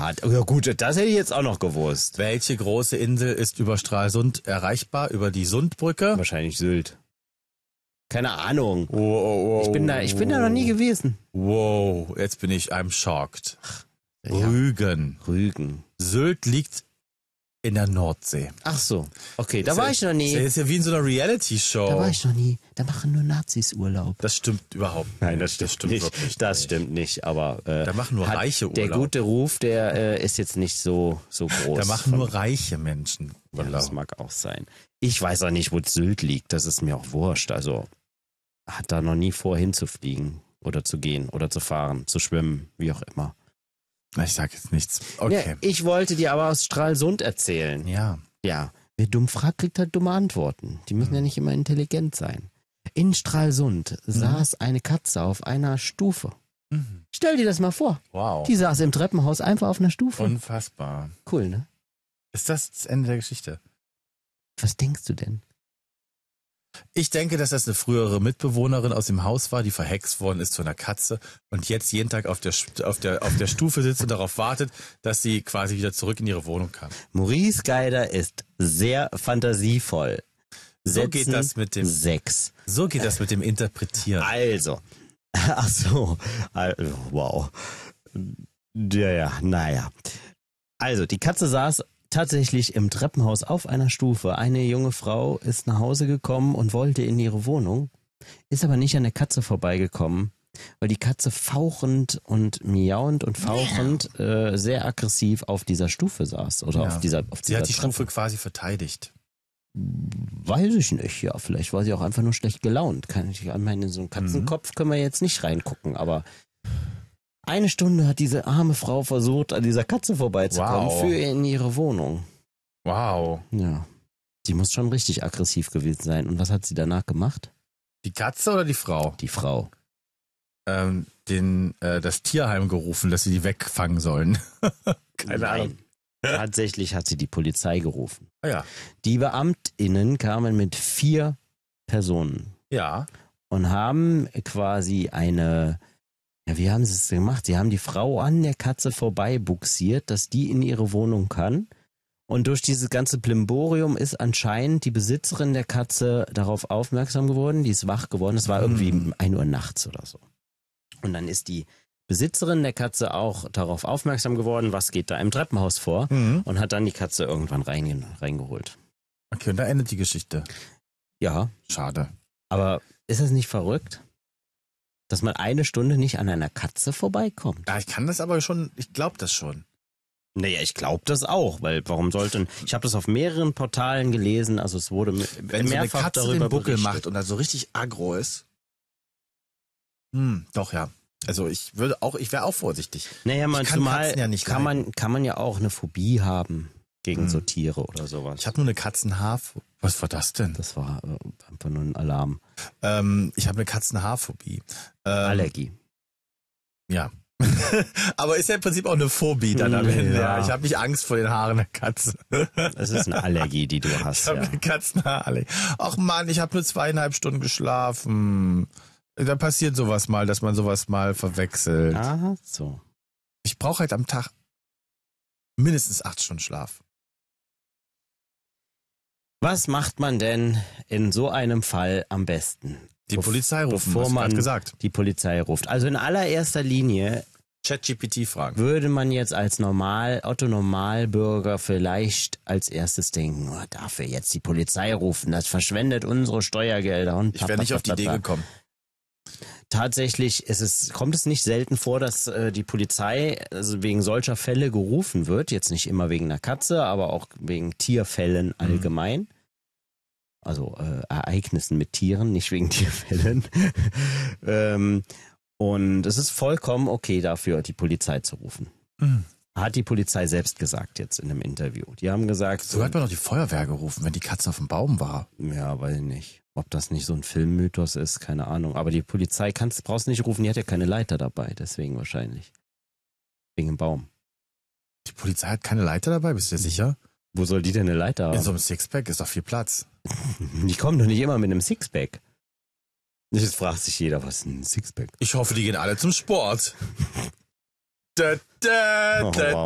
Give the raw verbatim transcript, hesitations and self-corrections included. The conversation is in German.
Ah, ja gut, das hätte ich jetzt auch noch gewusst. Welche große Insel ist über Stralsund erreichbar? Über die Sundbrücke? Wahrscheinlich Sylt. Keine Ahnung. Oh, oh, oh, Ich bin da, ich bin da noch nie gewesen. Wow, jetzt bin ich I'm shocked. Ja. Rügen. Rügen. Sylt liegt in der Nordsee. Ach so. Okay, da Ist war ja, ich noch nie. Das ist ja wie in so einer Reality-Show. Da war ich noch nie. Da machen nur Nazis Urlaub. Das stimmt überhaupt nicht. Nein, das stimmt, das stimmt nicht. wirklich Das nicht. stimmt nicht, aber äh, Da machen nur hat reiche Urlaub. Der gute Ruf, der äh, ist jetzt nicht so so groß. Da machen Von- nur reiche Menschen ja, Urlaub. das mag auch sein. Ich weiß auch nicht, wo Sylt liegt. Das ist mir auch wurscht. Also hat da noch nie vor, hinzufliegen oder zu gehen oder zu fahren, zu schwimmen, wie auch immer. Ich sag jetzt nichts. Okay. Ja, ich wollte dir aber aus Stralsund erzählen. Ja. Ja, wer dumm fragt, kriegt halt dumme Antworten. Die müssen ja nicht immer intelligent sein. In Stralsund saß eine Katze auf einer Stufe. Mhm. Stell dir das mal vor. Wow. Die saß im Treppenhaus einfach auf einer Stufe. Unfassbar. Cool, ne? Ist das das Ende der Geschichte? Was denkst du denn? Ich denke, dass das eine frühere Mitbewohnerin aus dem Haus war, die verhext worden ist zu einer Katze und jetzt jeden Tag auf der, auf der, auf der Stufe sitzt und darauf wartet, dass sie quasi wieder zurück in ihre Wohnung kann. Maurice Geider ist sehr fantasievoll. So Setzen geht das mit dem, sechs. so geht das mit dem Interpretieren. Also. Ach so. Also, wow. Ja, ja, naja. Also, die Katze saß tatsächlich im Treppenhaus auf einer Stufe. Eine junge Frau ist nach Hause gekommen und wollte in ihre Wohnung, ist aber nicht an der Katze vorbeigekommen, weil die Katze fauchend und miauend und fauchend äh, sehr aggressiv auf dieser Stufe saß. Oder Ja. auf dieser, auf Sie dieser hat die Treppe. Stufe quasi verteidigt. Weiß ich nicht, ja. Vielleicht war sie auch einfach nur schlecht gelaunt. Kann ich, ich meine, in so einen Katzenkopf können wir jetzt nicht reingucken, aber eine Stunde hat diese arme Frau versucht, an dieser Katze vorbeizukommen Wow. für in ihre Wohnung. Wow. Ja. Die muss schon richtig aggressiv gewesen sein. Und was hat sie danach gemacht? Die Katze oder die Frau? Die Frau. Ähm, den, äh, das Tierheim gerufen, dass sie die wegfangen sollen. Keine Nein. Ahnung. Tatsächlich hat sie die Polizei gerufen. Ah, ja. Die BeamtInnen kamen mit vier Personen Ja. und haben quasi eine, ja, wie haben sie es gemacht? Sie haben die Frau an der Katze vorbei buxiert, dass die in ihre Wohnung kann. Und durch dieses ganze Plimborium ist anscheinend die Besitzerin der Katze darauf aufmerksam geworden. Die ist wach geworden. Es war irgendwie Hm. ein Uhr nachts oder so. Und dann ist die Besitzerin der Katze auch darauf aufmerksam geworden, was geht da im Treppenhaus vor. Mhm. Und hat dann die Katze irgendwann reinge reingeholt. Okay, und da endet die Geschichte. Ja, Schade. aber ist das nicht verrückt? Dass man eine Stunde nicht an einer Katze vorbeikommt? Ja, ich kann das aber schon, ich glaube das schon. Naja, ich glaube das auch, weil warum sollten, ich habe das auf mehreren Portalen gelesen, also es wurde me- Wenn so eine mehrfach Katze darüber den Buckel berichtet. macht und dann so richtig aggro ist. Hm, doch, ja. Also ich würde auch, ich wäre auch vorsichtig. Naja, man, Ich kann zumal Katzen ja nicht kann, leiden. man, kann man ja auch eine Phobie haben gegen Hm. so Tiere oder sowas. Ich habe nur eine Katzenhaar. Was war das denn? Das war äh, einfach nur ein Alarm. Ähm, ich habe eine Katzenhaarphobie. Ähm, Allergie. Ja. Aber ist ja im Prinzip auch eine Phobie dann am Ja. Ende. Ja. Ich habe nicht Angst vor den Haaren der Katze. Das ist eine Allergie, die du hast. Ich habe Ja. eine Katzenhaarallergie. Ach Mann, ich habe nur zweieinhalb Stunden geschlafen. Da passiert sowas mal, dass man sowas mal verwechselt. Aha, so. Ich brauche halt am Tag mindestens acht Stunden Schlaf. Was macht man denn in so einem Fall am besten? Die Bef- Polizei rufen, bevor hast du man gerade gesagt. die Polizei ruft. Also in allererster Linie ChatGPT fragen. würde man jetzt als normal, Otto-Normalbürger vielleicht als erstes denken, oh, darf er jetzt die Polizei rufen? Das verschwendet unsere Steuergelder. Und Ich wäre nicht auf die Idee gekommen. Tatsächlich ist es, kommt es nicht selten vor, dass äh, die Polizei also wegen solcher Fälle gerufen wird. Jetzt nicht immer wegen einer Katze, aber auch wegen Tierfällen allgemein. Also äh, Ereignissen mit Tieren, nicht wegen Tierfällen. ähm, und es ist vollkommen okay dafür, die Polizei zu rufen. Mhm. Hat die Polizei selbst gesagt jetzt in einem Interview. Die haben gesagt, So hat man doch die Feuerwehr gerufen, wenn die Katze auf dem Baum war. ja, weiß ich nicht. Ob das nicht so ein Filmmythos ist, keine Ahnung. Aber die Polizei kannst, brauchst nicht rufen, die hat ja keine Leiter dabei, deswegen wahrscheinlich. Wegen dem Baum. Die Polizei hat keine Leiter dabei, bist du dir sicher? Wo soll die denn eine Leiter In haben? so einem Sixpack ist doch viel Platz. Die kommen doch nicht immer mit einem Sixpack. Jetzt fragt sich jeder, was ist ein Sixpack? Ich hoffe, die gehen alle zum Sport. Da, da, Oh, da, wow.